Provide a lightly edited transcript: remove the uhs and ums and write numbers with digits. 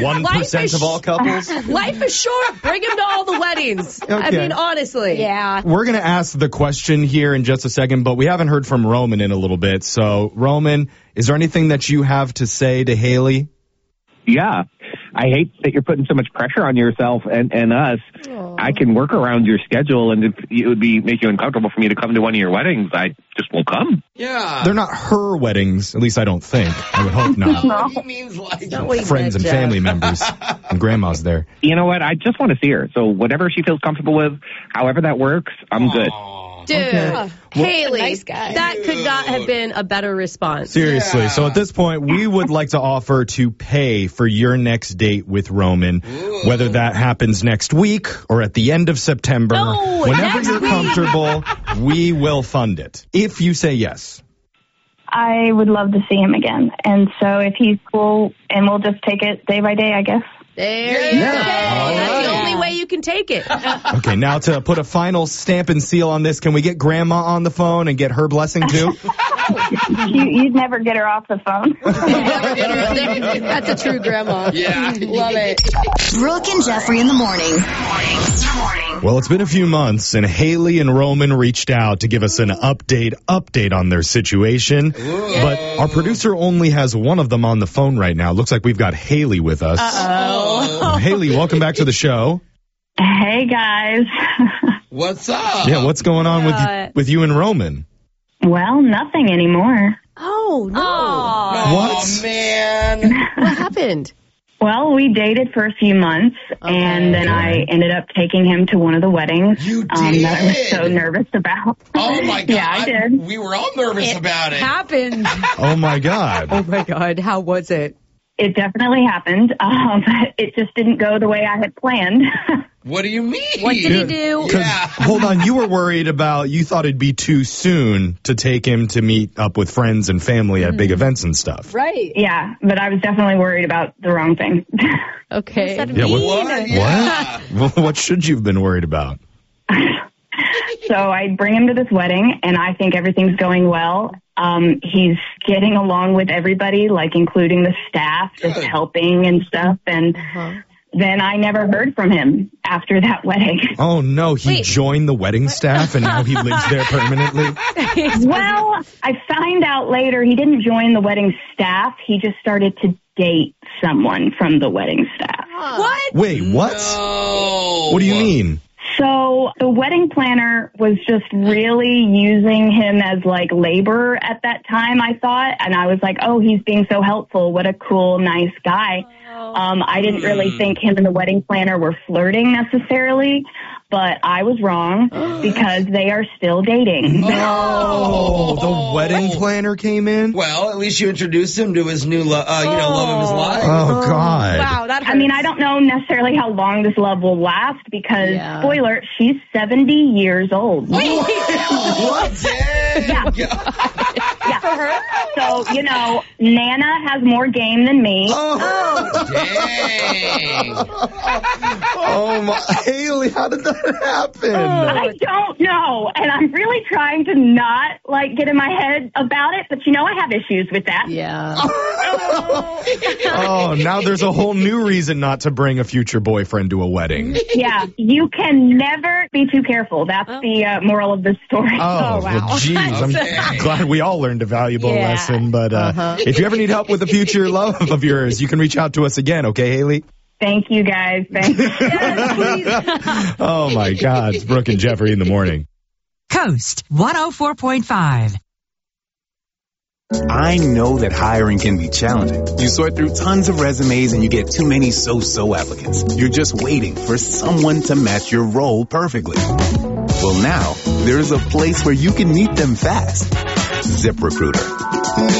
1% of all couples? Life is short. Bring him to all the weddings. Okay. I mean, honestly. Yeah. We're going to ask the question here in just a second, but we haven't heard from Roman in a little bit. So, Roman, is there anything that you have to say to Haley? Yeah. I hate that you're putting so much pressure on yourself and us. Aww. I can work around your schedule, and if it would make you uncomfortable for me to come to one of your weddings, I just won't come. Yeah. They're not her weddings, at least I don't think. I would hope not. He means like Not what he Friends meant, and Jeff. family members and grandma's there. You know what? I just want to see her. So whatever she feels comfortable with, however that works, I'm good. Dude, Okay. Haley, Nice guy. that could not have been a better response. Seriously. Yeah. So at this point, we would like to offer to pay for your next date with Roman, whether that happens next week or at the end of September. No, Whenever next you're week. comfortable, we will fund it. If you say yes. I would love to see him again. And so if he's cool, and we'll just take it day by day, I guess. There you go. All That's the right. only way you can take it. Okay, now to put a final stamp and seal on this, can we get Grandma on the phone and get her blessing too? You'd never get her off the phone. That's a true grandma. Yeah. Love it. Brooke and Jeffrey in the morning. Well, it's been a few months, and Haley and Roman reached out to give us an update on their situation. But our producer only has one of them on the phone right now. Looks like we've got Haley with us. Haley, welcome back to the show. Hey, guys. What's up? Yeah, what's going on with you and Roman? Well, nothing anymore. Oh, no. What? Oh, man. What happened? Well, we dated for a few months, and then I ended up taking him to one of the weddings You that I was did? so nervous about. Oh, my God. Yeah, I did. We were all nervous about it. Happened. Oh, my God. Oh, my God. How was it? It definitely happened. It just didn't go the way I had planned. What do you mean? What did he do? 'Cause, Yeah. hold on, you were worried you thought it'd be too soon to take him to meet up with friends and family at big events and stuff. Right. Yeah, but I was definitely worried about the wrong thing. Okay. Yeah, What? Yeah. What? What should you have been worried about? So I bring him to this wedding, and I think everything's going well. He's getting along with everybody, like including the staff, just Good. helping and stuff. And then I never heard from him after that wedding. Oh, no, he Wait. joined the wedding staff and now he lives there permanently? Well, I found out later he didn't join the wedding staff. He just started to date someone from the wedding staff. What? Wait, what? No. What do you mean? So the wedding planner was just really using him as like labor at that time, I thought. And I was like, oh, he's being so helpful. What a cool, nice guy. I didn't really think him and the wedding planner were flirting necessarily, but I was wrong because they are still dating. Oh, the wedding planner came in? Well, at least you introduced him to his new, love of his life. Oh, God. Wow, that hurts. I mean, I don't know necessarily how long this love will last because, Yeah. spoiler, she's 70 years old. What? Dang. Yeah. So, Nana has more game than me. Dang. Oh, my. Haley, how did that happen? I don't know. And I'm really trying to not, get in my head about it. But, I have issues with that. Yeah. Oh, now there's a whole new reason not to bring a future boyfriend to a wedding. Yeah. You can never be too careful. That's the moral of the story. Oh, well, geez. I'm Okay. glad we all learned a valuable Yeah. lesson. But if you ever need help with a future love of yours, you can reach out to us again. Okay, Haley? Thank you, guys. Thanks. Oh, my God. It's Brooke and Jeffrey in the morning. Coast 104.5. I know that hiring can be challenging. You sort through tons of resumes and you get too many so-so applicants. You're just waiting for someone to match your role perfectly. Well, now, there's a place where you can meet them fast. ZipRecruiter.